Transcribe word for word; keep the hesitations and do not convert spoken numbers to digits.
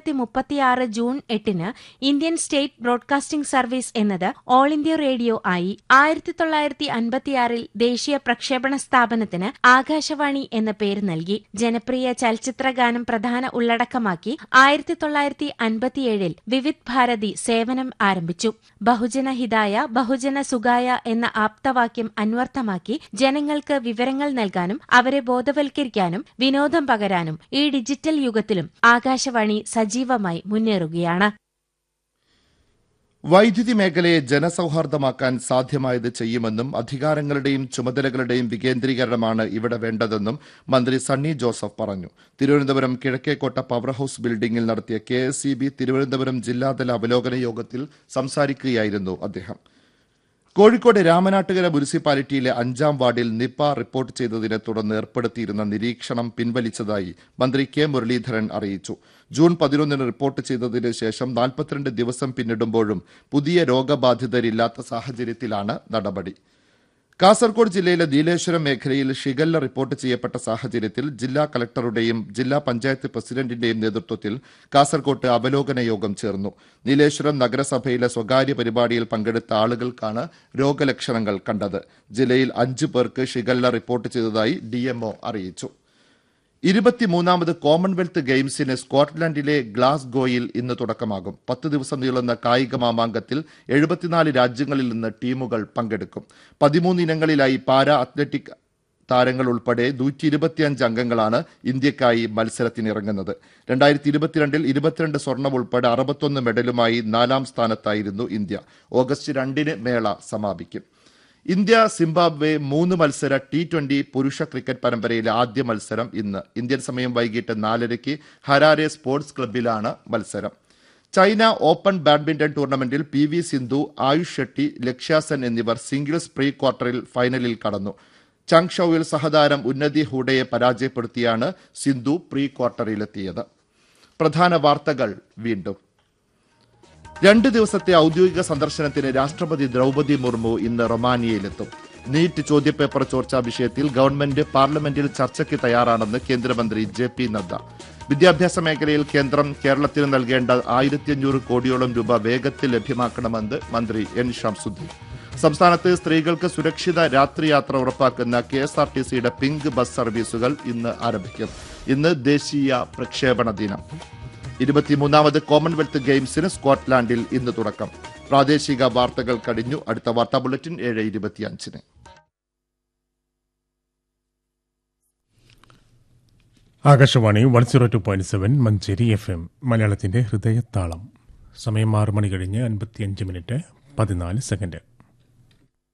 രണ്ടായിരത്തി മുപ്പത്തിയാറ് ജൂൺ എട്ടിന് ഇന്ത്യൻ സ്റ്റേറ്റ് ബ്രോഡ്കാസ്റ്റിംഗ് സർവീസ് എന്നത് ഓൾ ഇന്ത്യ റേഡിയോ ആയി. ആയിരത്തി തൊള്ളായിരത്തി അൻപത്തിയാറിൽ ദേശീയ പ്രക്ഷേപണ സ്ഥാപനത്തിന് ആകാശവാണി എന്ന പേര് നൽകി. ജനപ്രിയ ചലച്ചിത്രഗാനം പ്രധാന ഉള്ളടക്കമാക്കി ആയിരത്തി തൊള്ളായിരത്തി അൻപത്തിയേഴിൽ വിവിധ് ഭാരതി സേവനം ആരംഭിച്ചു. ബഹുജന ഹിതായ ബഹുജന സുഖായ എന്ന ആപ്തവാക്യം അന്വർത്ഥമാക്കി ജനങ്ങൾക്ക് വിവരങ്ങൾ നൽകാനും അവരെ ബോധവൽക്കരിക്കാനും വിനോദം പകരാനും ഈ ഡിജിറ്റൽ യുഗത്തിലും ആകാശവാണി സജീവമായി മുന്നേറുകയാണ്. വൈദ്യുതി മേഖലയെ ജനസൌഹാർദ്ദമാക്കാൻ സാധ്യമായത് ചെയ്യുമെന്നും അധികാരങ്ങളുടെയും ചുമതലകളുടെയും വികേന്ദ്രീകരണമാണ് ഇവിടെ വേണ്ടതെന്നും മന്ത്രി സണ്ണി ജോസഫ് പറഞ്ഞു. തിരുവനന്തപുരം കിഴക്കേക്കോട്ട പവർ ഹൌസ് ബിൽഡിംഗിൽ നടത്തിയ K S E B Thiruvananthapuram ജില്ലാതല അവലോകന യോഗത്തിൽ സംസാരിക്കുകയായിരുന്നു അദ്ദേഹം. കോഴിക്കോട് രാമനാട്ടുകര മുനിസിപ്പാലിറ്റിയിലെ അഞ്ചാം വാർഡിൽ നിപ റിപ്പോർട്ട് ചെയ്തതിനെ തുടർന്ന് ഏർപ്പെടുത്തിയിരുന്ന നിരീക്ഷണം പിൻവലിച്ചതായി മന്ത്രി കെ മുരളീധരൻ അറിയിച്ചു. ജൂൺ പതിനൊന്നിന് റിപ്പോർട്ട് ചെയ്തതിനു ശേഷം നാൽപ്പത്തിരണ്ട് ദിവസം പിന്നിടുമ്പോഴും പുതിയ രോഗബാധിതരില്ലാത്ത സാഹചര്യത്തിലാണ് നടപടി. കാസർകോട് ജില്ലയിലെ നീലേശ്വരം മേഖലയിൽ ഷിഗല്ല റിപ്പോർട്ട് ചെയ്യപ്പെട്ട സാഹചര്യത്തിൽ ജില്ലാ കളക്ടറുടെയും ജില്ലാ പഞ്ചായത്ത് പ്രസിഡന്റിന്റെയും നേതൃത്വത്തിൽ കാസർകോട്ട് അവലോകന യോഗം ചേർന്നു. നീലേശ്വരം നഗരസഭയിലെ സ്വകാര്യ പരിപാടിയിൽ പങ്കെടുത്ത ആളുകൾക്കാണ് രോഗലക്ഷണങ്ങൾ കണ്ടത്. ജില്ലയിൽ അഞ്ചു പേർക്ക് ഷിഗല്ല റിപ്പോർട്ട് ചെയ്തതായി ഡിഎംഒ അറിയിച്ചു. ഇരുപത്തിമൂന്നാമത് കോമൺവെൽത്ത് ഗെയിംസിന് സ്കോട്ട്ലൻഡിലെ ഗ്ലാസ്ഗോയിൽ ഇന്ന് തുടക്കമാകും. പത്ത് ദിവസം നീളുന്ന കായിക മാമാങ്കത്തിൽ എഴുപത്തിനാല് രാജ്യങ്ങളിൽ നിന്ന് ടീമുകൾ പങ്കെടുക്കും. പതിമൂന്ന് ഇനങ്ങളിലായി പാരാ അത്ലറ്റിക് താരങ്ങൾ ഉൾപ്പെടെ നൂറ്റി ഇരുപത്തിയഞ്ച് അംഗങ്ങളാണ് ഇന്ത്യക്കായി മത്സരത്തിനിറങ്ങുന്നത്. രണ്ടായിരത്തി ഇരുപത്തിരണ്ടിൽ ഇരുപത്തിരണ്ട് സ്വർണം ഉൾപ്പെടെ അറുപത്തൊന്ന് മെഡലുമായി നാലാം സ്ഥാനത്തായിരുന്നു ഇന്ത്യ. ഓഗസ്റ്റ് രണ്ടിന് മേള സമാപിക്കും. ഇന്ത്യ സിംബാബ്വെ മൂന്ന് മത്സര ടി ട്വന്റി പുരുഷ ക്രിക്കറ്റ് പരമ്പരയിലെ ആദ്യ മത്സരം ഇന്ന്. ഇന്ത്യൻ സമയം വൈകിട്ട് നാലരയ്ക്ക് ഹരാരെ സ്പോർട്സ് ക്ലബ്ബിലാണ് മത്സരം. ചൈന ഓപ്പൺ ബാഡ്മിന്റൺ ടൂർണമെന്റിൽ പി വി സിന്ധു, ആയുഷ് ഷെട്ടി, ലക്ഷ്യ സെൻ എന്നിവർ സിംഗിൾസ് പ്രീ ക്വാർട്ടറിൽ ഫൈനലിൽ കടന്നു. ചാങ്ഷൌവിൽ സഹതാരം ഉന്നതി ഹൂഡയെ പരാജയപ്പെടുത്തിയാണ് സിന്ധു പ്രീ ക്വാർട്ടറിലെത്തിയത്. പ്രധാന വാർത്തകൾ വീണ്ടും. രണ്ട് ദിവസത്തെ ഔദ്യോഗിക സന്ദർശനത്തിന് രാഷ്ട്രപതി ദ്രൌപദി മുർമു ഇന്ന് റൊമാനിയയിലെത്തും. നീറ്റ് ചോദ്യപേപ്പർ ചോർച്ചാ വിഷയത്തിൽ ഗവൺമെന്റ് പാർലമെന്റിൽ ചർച്ചയ്ക്ക് തയ്യാറാണെന്ന് കേന്ദ്രമന്ത്രി ജെ പി നദ്ദ. വിദ്യാഭ്യാസ മേഖലയിൽ കേന്ദ്രം കേരളത്തിന് നൽകേണ്ട ആയിരത്തി അഞ്ഞൂറ് കോടിയോളം രൂപ വേഗത്തിൽ ലഭ്യമാക്കണമെന്ന് മന്ത്രി എൻ ഷംസുദ്ദീൻ. സംസ്ഥാനത്ത് സ്ത്രീകൾക്ക് സുരക്ഷിത രാത്രിയാത്ര ഉറപ്പാക്കുന്ന കെ എസ് ആർ ടി സിയുടെ പിങ്ക് ബസ് സർവീസുകൾ ഇന്ന് ആരംഭിക്കും. ഇന്ന് ദേശീയ പ്രക്ഷേപണ ദിനം. ഇരുപത്തിമൂന്നാമത് കോമൺവെൽത്ത് ഗെയിംസിന് സ്കോട്ട്ലാൻഡിൽ ഇന്ന് തുടക്കം. പ്രാദേശിക വാർത്തകൾ കഴിഞ്ഞു. അടുത്ത വാർത്താ ബുള്ളറ്റിൻ ഏഴ് ഇരുപത്തിയഞ്ചിന്. Akashvani one zero two point seven Manjeri F M മലയാളത്തിന്റെ ഹൃദയത്താളം. സമയം ആറ് മണി കഴിഞ്ഞ് അൻപത്തിയഞ്ച് മിനിറ്റ് പതിനാല് സെക്കൻഡ്.